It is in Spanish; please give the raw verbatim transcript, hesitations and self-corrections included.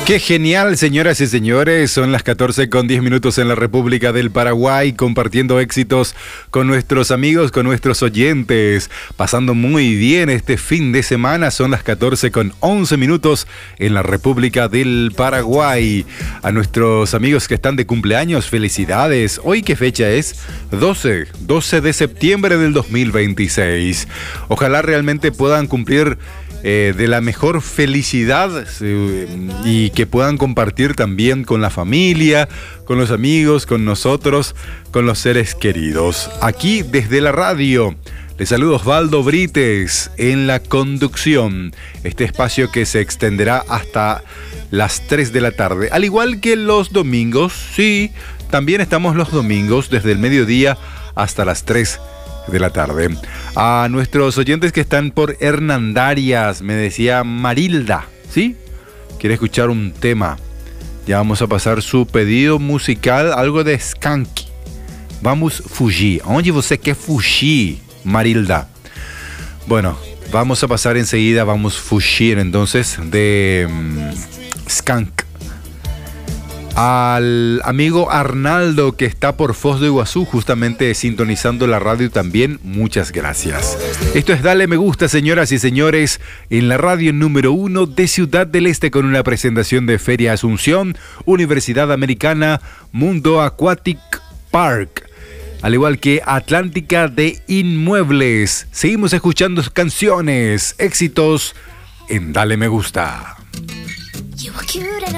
Qué genial, señoras y señores. Son las catorce con diez minutos en la República del Paraguay, compartiendo éxitos con nuestros amigos, con nuestros oyentes, pasando muy bien este fin de semana. Son las catorce con once minutos en la República del Paraguay. A nuestros amigos que están de cumpleaños, felicidades. ¿Hoy qué fecha es? doce, doce de septiembre del dos mil veintiséis. Ojalá realmente puedan cumplir Eh, de la mejor felicidad eh, y que puedan compartir también con la familia, con los amigos, con nosotros, con los seres queridos. Aquí desde la radio les saluda Osvaldo Brites en la conducción, este espacio que se extenderá hasta las tres de la tarde, al igual que los domingos. Sí, también estamos los domingos desde el mediodía hasta las tres de la tarde. A nuestros oyentes que están por Hernandarias, me decía Marilda, ¿sí? Quiere escuchar un tema. Ya vamos a pasar su pedido musical, algo de Skanky. Vamos fugir. Onde você quer fugir, Marilda? Bueno, vamos a pasar enseguida, vamos fugir entonces de um, Skank. Al amigo Arnaldo que está por Foz do Iguazú, justamente sintonizando la radio también, muchas gracias. Esto es Dale Me Gusta, señoras y señores, en la radio número uno de Ciudad del Este, con una presentación de Feria Asunción, Universidad Americana, Mundo Aquatic Park, al igual que Atlántica de Inmuebles. Seguimos escuchando canciones, éxitos en Dale Me Gusta.